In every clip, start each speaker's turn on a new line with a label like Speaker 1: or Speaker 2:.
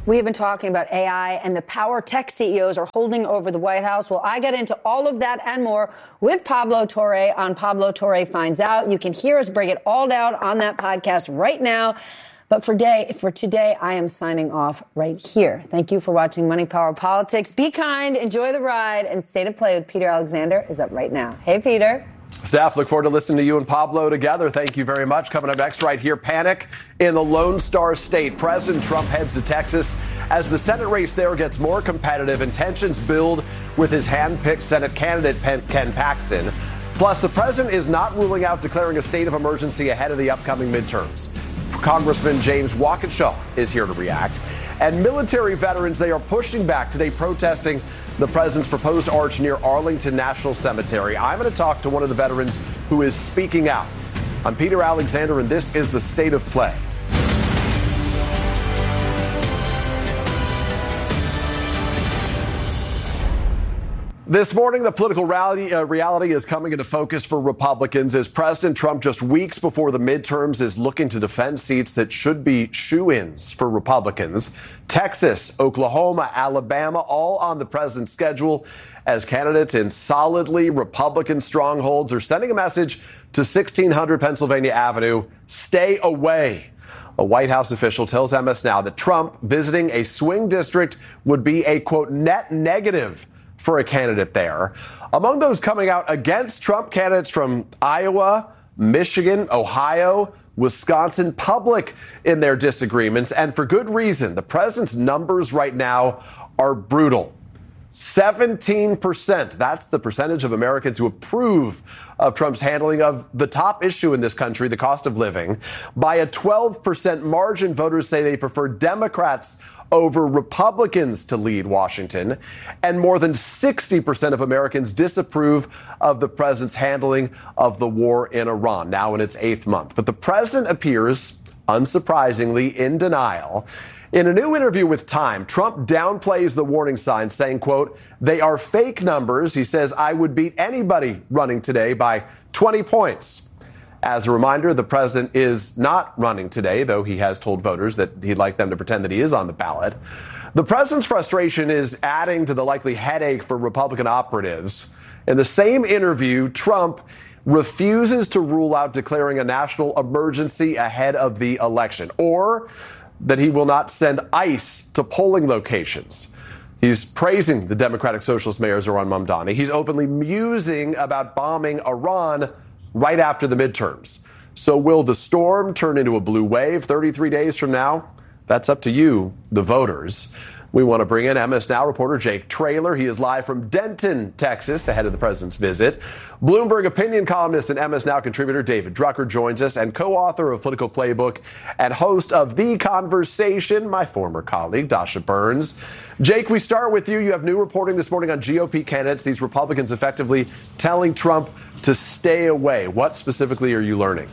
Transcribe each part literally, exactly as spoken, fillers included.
Speaker 1: We have been talking about A I and the power tech C E Os are holding over the White House. Well, I get into all of that and more with Pablo Torre on Pablo Torre Finds Out. You can hear us break it all down on that podcast right now. But for day for today, I am signing off right here. Thank you for watching Money, Power, Politics. Be kind, enjoy the ride, and State of Play with Peter Alexander is up right now. Hey, Peter.
Speaker 2: Staff, look forward to listening to you and Pablo together. Thank you very much. Coming up next right here, panic in the Lone Star State. President Trump heads to Texas as the Senate race there gets more competitive and tensions build with his hand-picked Senate candidate, Ken Paxton. Plus, the president is not ruling out declaring a state of emergency ahead of the upcoming midterms. Congressman James Waukesha is here to react. And military veterans, they are pushing back today, protesting the president's proposed arch near Arlington National Cemetery. I'm going to talk to one of the veterans who is speaking out. I'm Peter Alexander, and this is the State of Play. This morning, the political reality, uh, reality is coming into focus for Republicans as President Trump, just weeks before the midterms, is looking to defend seats that should be shoo-ins for Republicans. Texas, Oklahoma, Alabama, all on the president's schedule as candidates in solidly Republican strongholds are sending a message to sixteen hundred Pennsylvania Avenue, stay away. A White House official tells M S Now that Trump visiting a swing district would be a, quote, net negative for a candidate there. Among those coming out against Trump, candidates from Iowa, Michigan, Ohio, Wisconsin, public in their disagreements, and for good reason. The president's numbers right now are brutal. seventeen percent. That's the percentage of Americans who approve of Trump's handling of the top issue in this country, the cost of living. By a twelve percent margin, voters say they prefer Democrats over Republicans to lead Washington, and more than sixty percent of Americans disapprove of the president's handling of the war in Iran, now in its eighth month. But the president appears, unsurprisingly, in denial. In a new interview with Time, Trump downplays the warning signs, saying, quote, they are fake numbers. He says, I would beat anybody running today by twenty points. As a reminder, the president is not running today, though he has told voters that he'd like them to pretend that he is on the ballot. The president's frustration is adding to the likely headache for Republican operatives. In the same interview, Trump refuses to rule out declaring a national emergency ahead of the election, or that he will not send ICE to polling locations. He's praising the Democratic Socialist Mayor Zohran Mamdani. He's openly musing about bombing Iran right after the midterms. So will the storm turn into a blue wave thirty-three days from now? That's up to you, the voters. We want to bring in M S Now reporter Jake Traylor. He is live from Denton, Texas, ahead of the president's visit. Bloomberg opinion columnist and M S Now contributor David Drucker joins us, and co-author of Political Playbook and host of The Conversation, my former colleague, Dasha Burns. Jake, we start with you. You have new reporting this morning on G O P candidates, these Republicans effectively telling Trump to stay away. What specifically are you learning?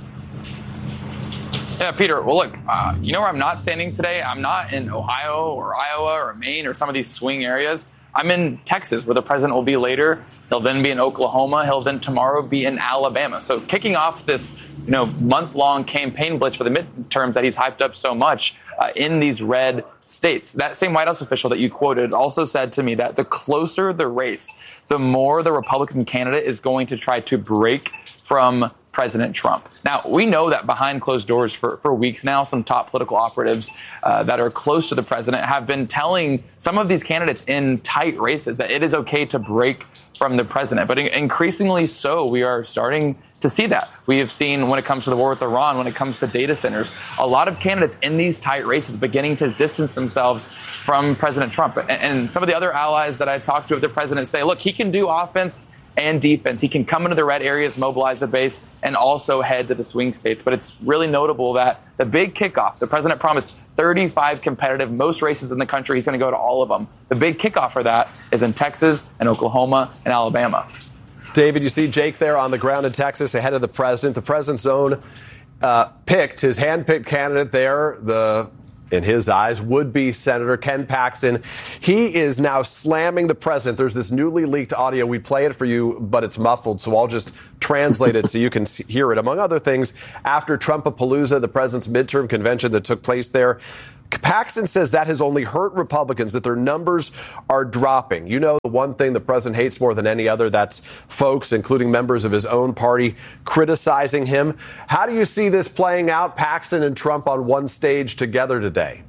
Speaker 3: Yeah, Peter, well, look, uh, you know where I'm not standing today? I'm not in Ohio or Iowa or Maine or some of these swing areas. I'm in Texas, where the president will be later. He'll then be in Oklahoma. He'll then tomorrow be in Alabama. So kicking off this, you know, month-long campaign blitz for the midterms that he's hyped up so much uh, in these red states. That same White House official that you quoted also said to me that the closer the race, the more the Republican candidate is going to try to break from President Trump. Now, we know that behind closed doors for, for weeks now, some top political operatives uh, that are close to the president have been telling some of these candidates in tight races that it is okay to break from the president. But in, increasingly so, we are starting to see that. We have seen when it comes to the war with Iran, when it comes to data centers, a lot of candidates in these tight races beginning to distance themselves from President Trump. And, and some of the other allies that I talked to of the president say, look, he can do offense and defense. He can come into the red areas, mobilize the base, and also head to the swing states. But it's really notable that the big kickoff, the president promised thirty-five competitive, most races in the country. He's going to go to all of them. The big kickoff for that is in Texas and Oklahoma and Alabama.
Speaker 2: David, you see Jake there on the ground in Texas ahead of the president. The president's own uh, picked, his hand-picked candidate there, the in his eyes, would-be Senator Ken Paxton. He is now slamming the president. There's this newly leaked audio. We play it for you, but it's muffled, so I'll just translate it so you can hear it. Among other things, after Trumpapalooza, the president's midterm convention that took place there, Paxton says that has only hurt Republicans, that their numbers are dropping. You know, the one thing the president hates more than any other, that's folks, including members of his own party, criticizing him. How do you see this playing out, Paxton and Trump on one stage together today?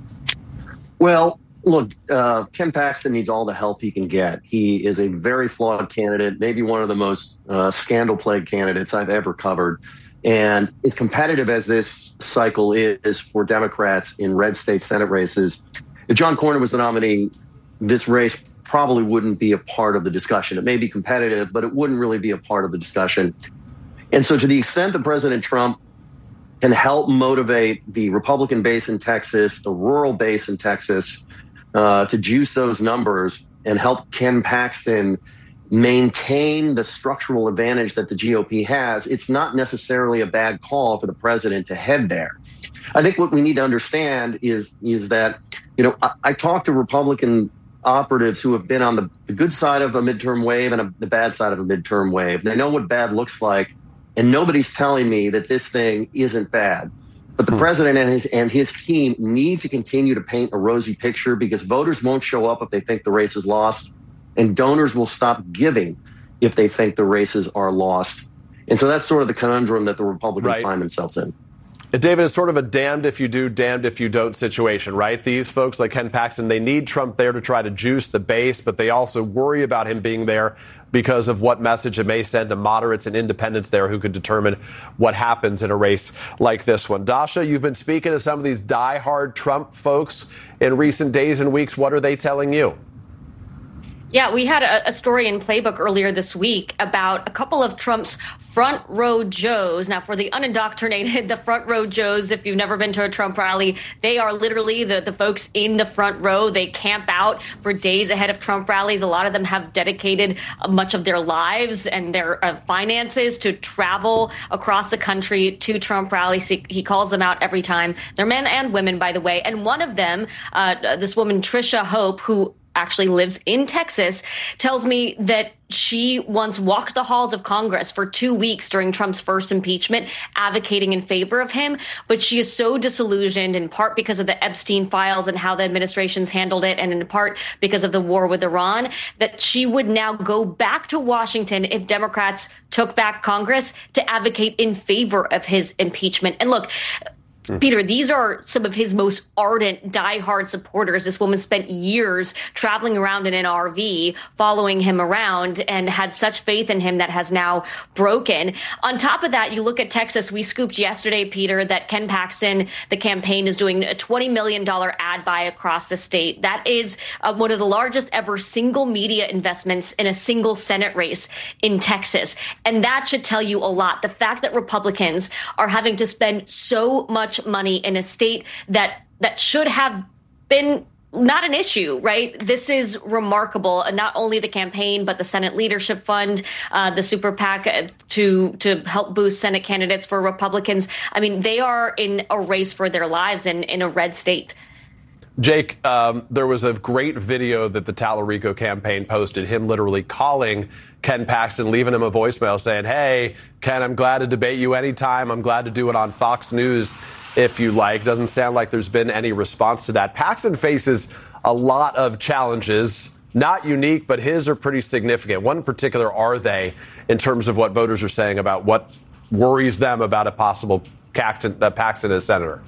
Speaker 4: Well, look, uh, Ken Paxton needs all the help he can get. He is a very flawed candidate, maybe one of the most uh, scandal-plagued candidates I've ever covered. And as competitive as this cycle is for Democrats in red state Senate races, if John Cornyn was the nominee, this race probably wouldn't be a part of the discussion. It may be competitive, but it wouldn't really be a part of the discussion. And so to the extent that President Trump can help motivate the Republican base in Texas, the rural base in Texas, uh, to juice those numbers and help Ken Paxton maintain the structural advantage that the G O P has, it's not necessarily a bad call for the president to head there. I think what we need to understand is, is that, you know, I, I talk to Republican operatives who have been on the, the good side of a midterm wave and a, the bad side of a midterm wave. They know what bad looks like, and nobody's telling me that this thing isn't bad. But the hmm. president and his and his team need to continue to paint a rosy picture, because voters won't show up if they think the race is lost. And donors will stop giving if they think the races are lost. And so that's sort of the conundrum that the Republicans right. find themselves in.
Speaker 2: David, it's sort of a damned if you do, damned if you don't situation, right? These folks like Ken Paxton, they need Trump there to try to juice the base, but they also worry about him being there because of what message it may send to moderates and independents there who could determine what happens in a race like this one. Dasha, you've been speaking to some of these diehard Trump folks in recent days and weeks. What are they telling you?
Speaker 5: Yeah, we had a, a story in Playbook earlier this week about a couple of Trump's front row Joes. Now, for the unindoctrinated, the front row Joes, if you've never been to a Trump rally, they are literally the, the folks in the front row. They camp out for days ahead of Trump rallies. A lot of them have dedicated much of their lives and their uh, finances to travel across the country to Trump rallies. He, he calls them out every time. They're men and women, by the way. And one of them, uh, this woman, Tricia Hope, who actually lives in Texas, tells me that she once walked the halls of Congress for two weeks during Trump's first impeachment, advocating in favor of him. But she is so disillusioned, in part because of the Epstein files and how the administration's handled it, and in part because of the war with Iran, that she would now go back to Washington if Democrats took back Congress to advocate in favor of his impeachment. And look, Peter, these are some of his most ardent, diehard supporters. This woman spent years traveling around in an R V, following him around, and had such faith in him that has now broken. On top of that, you look at Texas. We scooped yesterday, Peter, that Ken Paxton, the campaign, is doing a twenty million dollars ad buy across the state. That is uh, one of the largest ever single media investments in a single Senate race in Texas. And that should tell you a lot. The fact that Republicans are having to spend so much money in a state that that should have been not an issue, right? This is remarkable. And not only the campaign, but the Senate Leadership Fund, uh, the super PAC to to help boost Senate candidates for Republicans. I mean, they are in a race for their lives in, in a red state.
Speaker 2: Jake, um, there was a great video that the Tallarico campaign posted, him literally calling Ken Paxton, leaving him a voicemail saying, hey, Ken, I'm glad to debate you anytime. I'm glad to do it on Fox News if you like. Doesn't sound like there's been any response to that. Paxton faces a lot of challenges, not unique, but his are pretty significant. What in particular are they in terms of what voters are saying about what worries them about a possible Paxton, uh, Paxton as senator?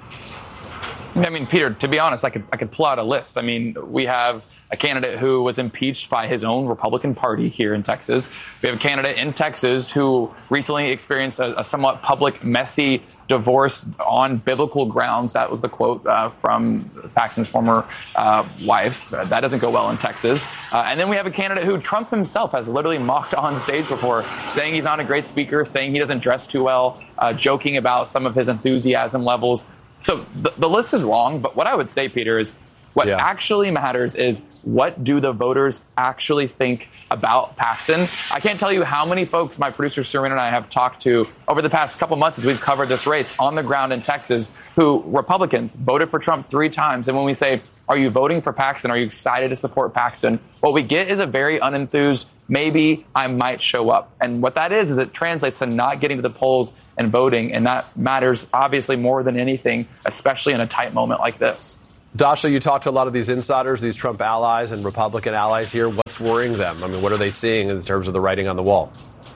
Speaker 3: I mean, Peter, to be honest, I could I could pull out a list. I mean, we have a candidate who was impeached by his own Republican Party here in Texas. We have a candidate in Texas who recently experienced a, a somewhat public, messy divorce on biblical grounds. That was the quote uh, from Paxton's former uh, wife. Uh, that doesn't go well in Texas. Uh, and then we have a candidate who Trump himself has literally mocked on stage before, saying he's not a great speaker, saying he doesn't dress too well, uh, joking about some of his enthusiasm levels. So the, the list is long, but what I would say, Peter, is what yeah. actually matters is what do the voters actually think about Paxton? I can't tell you how many folks my producer Serena and I have talked to over the past couple months as we've covered this race on the ground in Texas, who Republicans voted for Trump three times. And when we say, are you voting for Paxton? Are you excited to support Paxton? What we get is a very unenthused, maybe I might show up. And what that is, is it translates to not getting to the polls and voting. And that matters obviously more than anything, especially in a tight moment like this.
Speaker 2: Dasha, you talked to a lot of these insiders, these Trump allies and Republican allies here. What's worrying them? I mean, what are they seeing in terms of the writing on the wall?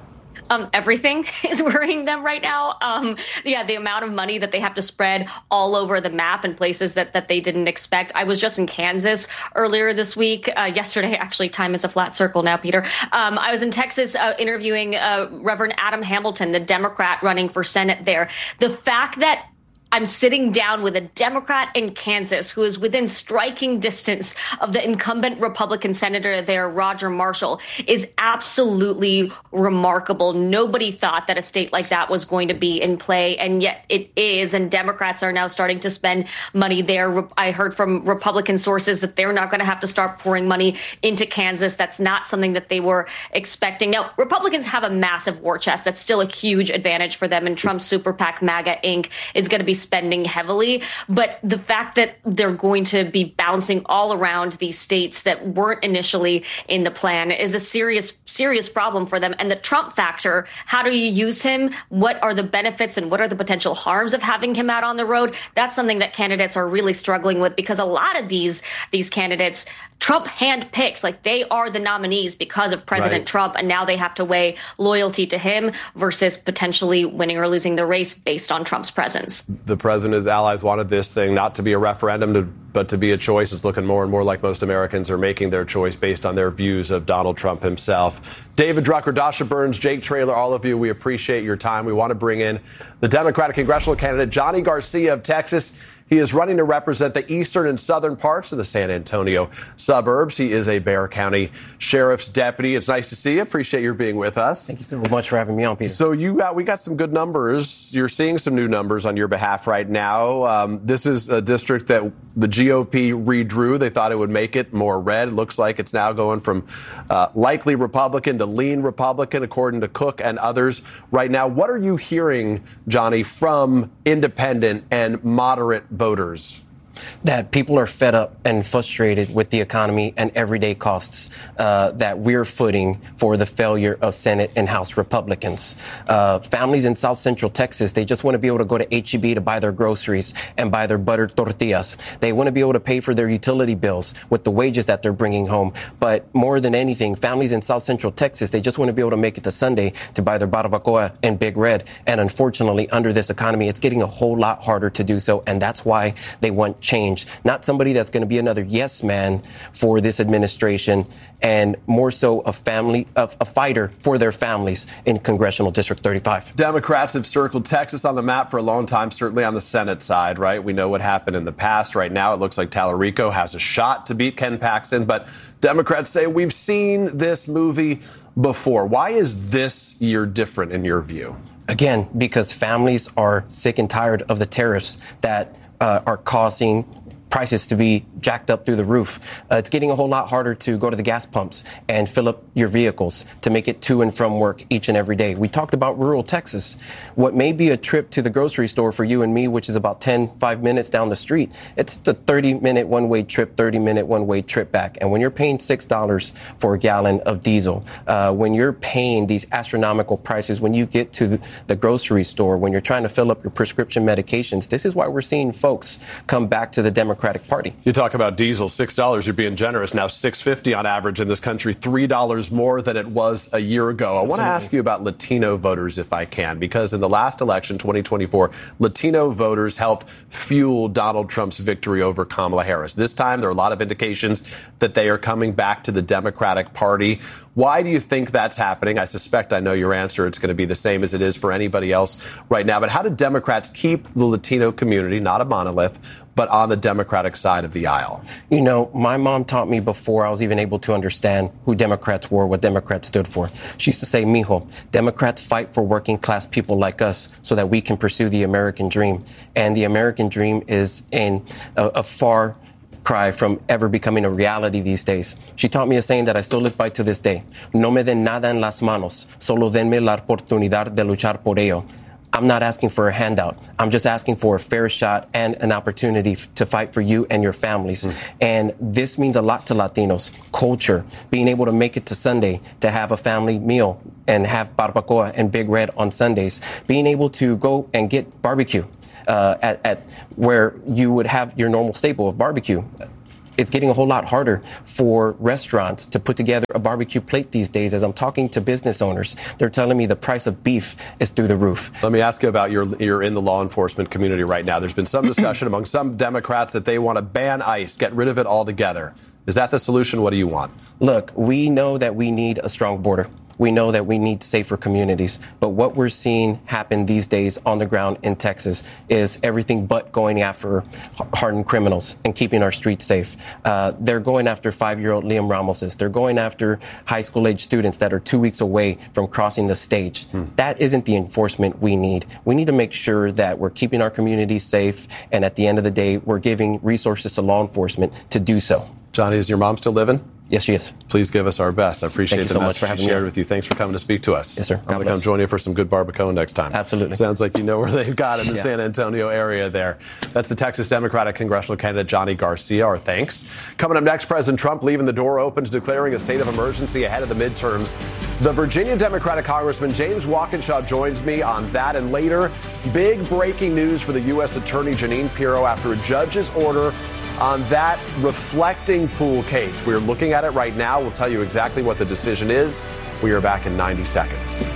Speaker 5: Um, everything is worrying them right now. Um, yeah, the amount of money that they have to spread all over the map in places that, that they didn't expect. I was just in Kansas earlier this week. Uh, yesterday, actually, time is a flat circle now, Peter. Um, I was in Texas uh, interviewing uh, Reverend Adam Hamilton, the Democrat running for Senate there. The fact that I'm sitting down with a Democrat in Kansas who is within striking distance of the incumbent Republican senator there, Roger Marshall, is absolutely remarkable. Nobody thought that a state like that was going to be in play, and yet it is. And Democrats are now starting to spend money there. I heard from Republican sources that they're not going to have to start pouring money into Kansas. That's not something that they were expecting. Now, Republicans have a massive war chest. That's still a huge advantage for them. And Trump's super PAC, MAGA Incorporated, is going to be spending heavily. But the fact that they're going to be bouncing all around these states that weren't initially in the plan is a serious, serious problem for them. And the Trump factor, how do you use him? What are the benefits and what are the potential harms of having him out on the road? That's something that candidates are really struggling with, because a lot of these, these candidates, Trump handpicked, like they are the nominees because of President
Speaker 2: Right.
Speaker 5: Trump. And now they have to weigh loyalty to him versus potentially winning or losing the race based on Trump's presence.
Speaker 2: The president and his allies wanted this thing not to be a referendum, to, but to be a choice. It's looking more and more like most Americans are making their choice based on their views of Donald Trump himself. David Drucker, Dasha Burns, Jake Traylor, all of you, we appreciate your time. We want to bring in the Democratic congressional candidate, Johnny Garcia of Texas. He is running to represent the eastern and southern parts of the San Antonio suburbs. He is a Bexar County Sheriff's deputy. It's nice to see you. Appreciate your being with us.
Speaker 6: Thank you so much for having me on, Peter.
Speaker 2: So you got, we got some good numbers. You're seeing some new numbers on your behalf right now. Um, this is a district that the G O P redrew. They thought it would make it more red. It looks like it's now going from uh, likely Republican to lean Republican, according to Cook and others right now. What are you hearing, Johnny, from independent and moderate voters?
Speaker 6: That people are fed up and frustrated with the economy and everyday costs uh, that we're footing for the failure of Senate and House Republicans. Uh, families in South Central Texas, they just want to be able to go to H E B to buy their groceries and buy their buttered tortillas. They want to be able to pay for their utility bills with the wages that they're bringing home. But more than anything, families in South Central Texas, they just want to be able to make it to Sunday to buy their barbacoa and Big Red. And unfortunately, under this economy, it's getting a whole lot harder to do so. And that's why they want change. Not somebody that's going to be another yes man for this administration, and more so a family, of a fighter for their families in Congressional District thirty-five.
Speaker 2: Democrats have circled Texas on the map for a long time, certainly on the Senate side, right? We know what happened in the past. Right now, it looks like Tallarico has a shot to beat Ken Paxton, but Democrats say we've seen this movie before. Why is this year different in your view?
Speaker 6: Again, because families are sick and tired of the tariffs that uh, are causing prices to be jacked up through the roof. Uh, it's getting a whole lot harder to go to the gas pumps and fill up your vehicles to make it to and from work each and every day. We talked about rural Texas. What may be a trip to the grocery store for you and me, which is about ten, five minutes down the street, it's a thirty minute one-way trip, thirty minute one-way trip back. And when you're paying six dollars for a gallon of diesel, uh, when you're paying these astronomical prices, when you get to the, the grocery store, when you're trying to fill up your prescription medications, this is why we're seeing folks come back to the Democratic Party.
Speaker 2: You talk about diesel, six dollars, you're being generous. Now six fifty on average in this country, three dollars more than it was a year ago. I want to ask you about Latino voters, if I can, because in the last election, twenty twenty-four, Latino voters helped fuel Donald Trump's victory over Kamala Harris. This time, there are a lot of indications that they are coming back to the Democratic Party. Why do you think that's happening? I suspect I know your answer. It's going to be the same as it is for anybody else right now. But how do Democrats keep the Latino community, not a monolith, but on the Democratic side of the aisle?
Speaker 6: You know, my mom taught me before I was even able to understand who Democrats were, what Democrats stood for. She used to say, mijo, Democrats fight for working class people like us so that we can pursue the American dream. And the American dream is in a, a far cry from ever becoming a reality these days. She taught me a saying that I still live by to this day. No me den nada en las manos, solo denme la oportunidad de luchar por ello. I'm not asking for a handout. I'm just asking for a fair shot and an opportunity f- to fight for you and your families. Mm. And this means a lot to Latinos. Culture, being able to make it to Sunday, to have a family meal and have barbacoa and Big Red on Sundays, being able to go and get barbecue uh, at, at where you would have your normal staple of barbecue. It's getting a whole lot harder for restaurants to put together a barbecue plate these days. As I'm talking to business owners, they're telling me the price of beef is through the roof.
Speaker 2: Let me ask you about your, you're in the law enforcement community right now. There's been some discussion among some Democrats that they want to ban ICE, get rid of it altogether. Is that the solution? What do you want?
Speaker 6: Look, we know that we need a strong border. We know that we need safer communities. But what we're seeing happen these days on the ground in Texas is everything but going after hardened criminals and keeping our streets safe. Uh, they're going after five-year-old Liam Ramoses. They're going after high school-age students that are two weeks away from crossing the stage. Hmm. That isn't the enforcement we need. We need to make sure that we're keeping our communities safe, and at the end of the day, we're giving resources to law enforcement to do so.
Speaker 2: Johnny, is your mom still living?
Speaker 6: Yes, she is.
Speaker 2: Please give us our best. I appreciate
Speaker 6: Thank
Speaker 2: the
Speaker 6: you so
Speaker 2: message
Speaker 6: much for having
Speaker 2: you shared
Speaker 6: me.
Speaker 2: with you. Thanks for coming to speak to us.
Speaker 6: Yes, sir.
Speaker 2: I'm going to come join you for some good barbacoa next time.
Speaker 6: Absolutely.
Speaker 2: Sounds like you know where they've got in the
Speaker 6: yeah.
Speaker 2: San Antonio area there. That's the Texas Democratic congressional candidate Johnny Garcia. Our thanks. Coming up next, President Trump leaving the door open to declaring a state of emergency ahead of the midterms. The Virginia Democratic Congressman James Walkinshaw joins me on that. And later, big breaking news for the U S Attorney Jeanine Pirro after a judge's order on that reflecting pool case. We're looking at it right now. We'll tell you exactly what the decision is. We are back in ninety seconds.